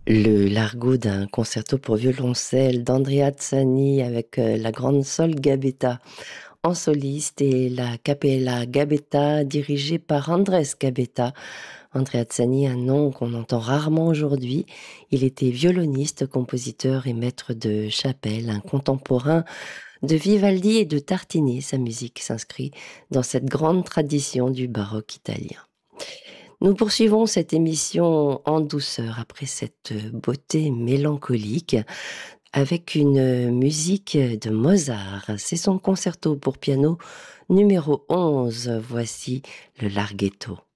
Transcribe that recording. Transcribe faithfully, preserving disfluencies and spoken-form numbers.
Le largo d'un concerto pour violoncelle d'Andrea Tsani avec euh, la grande Sol Gabetta en soliste et la Capella Gabetta dirigée par Andrés Gabetta. Andrea Tsani, un nom qu'on entend rarement aujourd'hui. Il était violoniste, compositeur et maître de chapelle, un contemporain de Vivaldi et de Tartini. Sa musique s'inscrit dans cette grande tradition du baroque italien. Nous poursuivons cette émission en douceur après cette beauté mélancolique avec une musique de Mozart. C'est son concerto pour piano numéro onze. Voici le Larghetto.